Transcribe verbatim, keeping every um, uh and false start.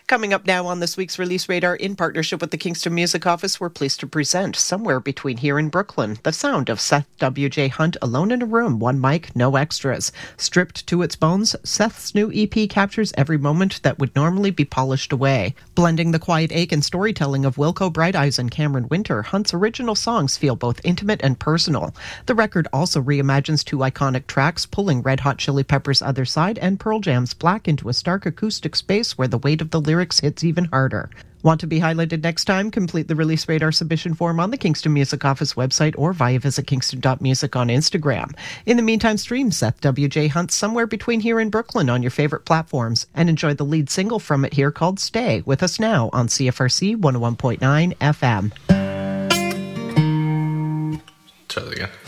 Coming up now on this week's Release Radar, in partnership with the Kingston Music Office, we're pleased to present Somewhere Between Here and Brooklyn, the sound of Seth W J. Hunt alone in a room, one mic, no extras. Stripped to its bones, Seth's new E P captures every moment that would normally be polished away. Blending the quiet ache and storytelling of Wilco Bright Eyes and Cameron Winter, Hunt's original songs feel both intimate and personal. The record also reimagines two iconic tracks, pulling Red Hot Chili Peppers' Other Side and Pearl Jam's Black into a stark acoustic space where the weight of the lyrics hits even harder. Want to be highlighted next time? Complete the Release Radar submission form on the Kingston Music Office website or via visit kingston dot music on Instagram. In the meantime, stream Seth W J. Hunt's Somewhere Between Here and Brooklyn on your favorite platforms and enjoy the lead single from it here called Stay with us now on C F R C one oh one point nine F M. Try that again.